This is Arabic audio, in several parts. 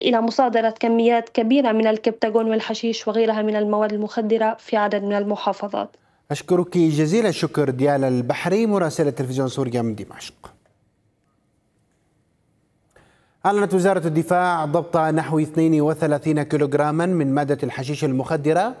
إلى مصادرة كميات كبيرة من الكبتاغون والحشيش وغيرها من المواد المخدرة في عدد من المحافظات. أشكرك جزيل الشكر ديالا البحري مراسلة تلفزيون سوريا من دمشق. أعلنت وزارة الدفاع ضبط نحو 32 كيلوغراما من مادة الحشيش المخدرة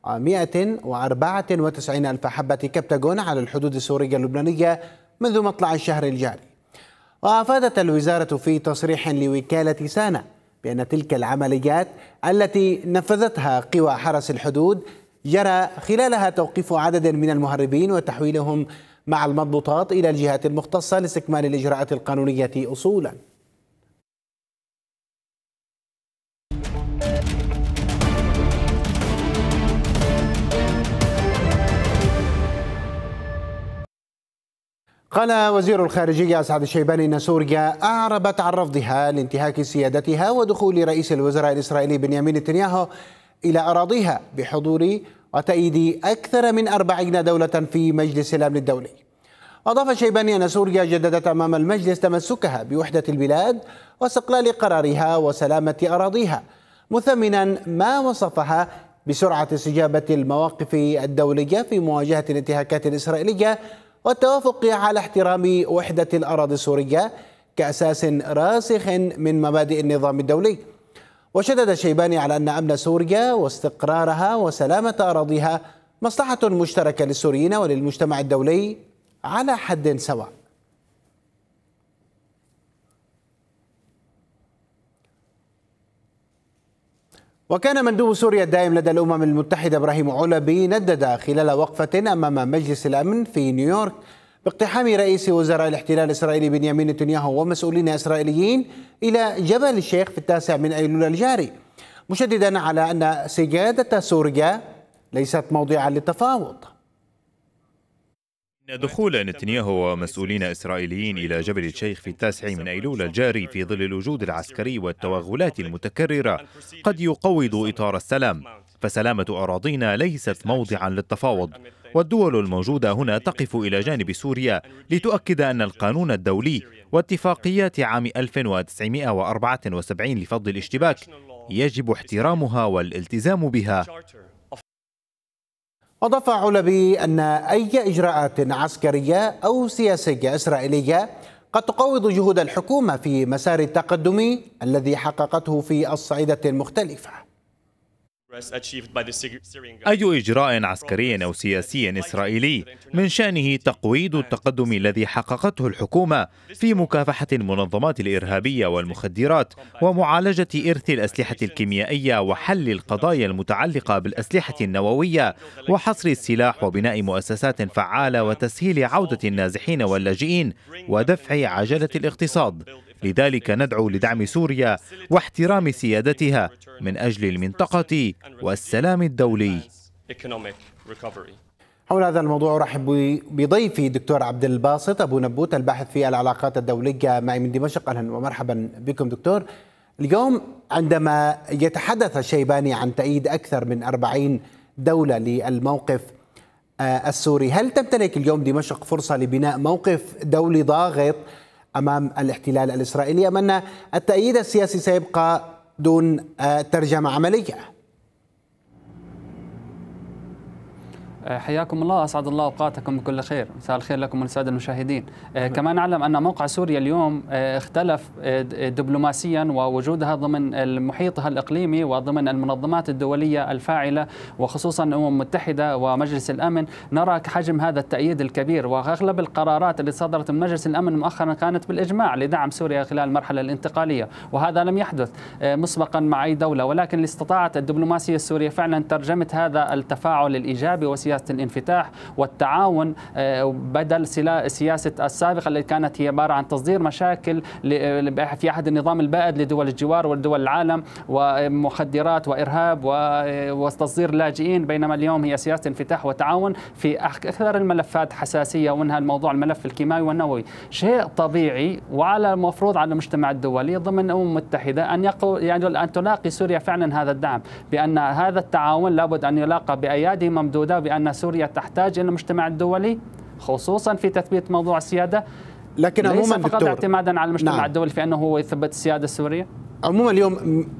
و194 ألف حبة كبتاغون على الحدود السورية اللبنانية منذ مطلع الشهر الجاري. وأفادت الوزارة في تصريح لوكالة سانا بأن تلك العمليات التي نفذتها قوى حرس الحدود جرى خلالها توقيف عدد من المهربين وتحويلهم مع المضبوطات إلى الجهات المختصة لاستكمال الإجراءات القانونية أصولا. قال وزير الخارجية أسعد الشيباني أن سوريا أعربت عن رفضها لانتهاك سيادتها ودخول رئيس الوزراء الإسرائيلي بنيامين نتنياهو إلى أراضيها بحضور وتأييد أكثر من 40 دولة في مجلس الأمن الدولي. أضاف الشيباني أن سوريا جددت أمام المجلس تمسكها بوحدة البلاد واستقلال قرارها وسلامة أراضيها، مثمنا ما وصفها بسرعة استجابة المواقف الدولية في مواجهة الانتهاكات الإسرائيلية والتوافق على احترام وحدة الأراضي السورية كأساس راسخ من مبادئ النظام الدولي. وشدد الشيباني على أن أمن سوريا واستقرارها وسلامة أراضيها مصلحة مشتركة للسوريين وللمجتمع الدولي على حد سواء. وكان مندوب سوريا الدائم لدى الأمم المتحدة إبراهيم علبي ندد خلال وقفة أمام مجلس الأمن في نيويورك باقتحام رئيس وزراء الاحتلال الإسرائيلي بنيامين نتنياهو ومسؤولين إسرائيليين إلى جبل الشيخ في 9 أيلول الجاري، مشددا على أن سيادة سوريا ليست موضعا للتفاوض. إن دخول نتنياهو ومسؤولين إسرائيليين إلى جبل الشيخ في 9 أيلول الجاري في ظل الوجود العسكري والتوغلات المتكررة قد يقوض إطار السلام، فسلامة أراضينا ليست موضعا للتفاوض، والدول الموجودة هنا تقف إلى جانب سوريا لتؤكد أن القانون الدولي واتفاقيات عام 1974 لفض الاشتباك يجب احترامها والالتزام بها. أضاف علبي أن أي إجراءات عسكرية أو سياسية إسرائيلية قد تقوض جهود الحكومة في مسار التقدم الذي حققته في الصعيدة المختلفة. أي إجراء عسكري أو سياسي إسرائيلي من شأنه تقويض التقدم الذي حققته الحكومة في مكافحة المنظمات الإرهابية والمخدرات ومعالجة إرث الأسلحة الكيميائية وحل القضايا المتعلقة بالأسلحة النووية وحصر السلاح وبناء مؤسسات فعالة وتسهيل عودة النازحين واللاجئين ودفع عجلة الاقتصاد. لذلك ندعو لدعم سوريا واحترام سيادتها من أجل المنطقة والسلام الدولي. حول هذا الموضوع أرحب بضيفي دكتور عبد الباسط أبو نبوت الباحث في العلاقات الدولية معي من دمشق. أهلا ومرحبا بكم دكتور. اليوم عندما يتحدث الشيباني عن تأييد أكثر من 40 دولة للموقف السوري، هل تمتلك اليوم دمشق فرصة لبناء موقف دولي ضاغط أمام الاحتلال الإسرائيلي أم أن التأييد السياسي سيبقى دون ترجمة عملية؟ حياكم الله، أسعد الله أوقاتكم بكل خير. مساء الخير لكم وللسادة المشاهدين. كما نعلم أن موقع سوريا اليوم اختلف دبلوماسيا ووجودها ضمن محيطها الإقليمي وضمن المنظمات الدولية الفاعلة وخصوصا الأمم المتحدة ومجلس الأمن. نرى حجم هذا التأييد الكبير، وأغلب القرارات اللي صدرت من مجلس الأمن مؤخرا كانت بالإجماع لدعم سوريا خلال المرحلة الانتقالية، وهذا لم يحدث مسبقا مع أي دولة، ولكن استطاعت الدبلوماسية السورية فعلا ترجمة هذا التفاعل الإيجابي وسياسة الانفتاح والتعاون بدل سياسة السابقة اللي كانت هي عبارة عن تصدير مشاكل في أحد النظام البائد لدول الجوار ودول العالم ومخدرات وإرهاب وتصدير لاجئين، بينما اليوم هي سياسة انفتاح وتعاون في أكثر الملفات حساسية، ومنها الموضوع الملف الكيماوي والنووي. شيء طبيعي وعلى المفروض على المجتمع الدولي ضمن الأمم المتحدة أن تلاقي سوريا فعلا هذا الدعم، بأن هذا التعاون لابد أن يلاقى بأيادي ممدودة، بأن سوريا تحتاج إلى المجتمع الدولي خصوصا في تثبيت موضوع السيادة، لكن ليس عموما فقط اعتمادا على المجتمع الدولي في أنه هو يثبت السيادة السورية. عموما اليوم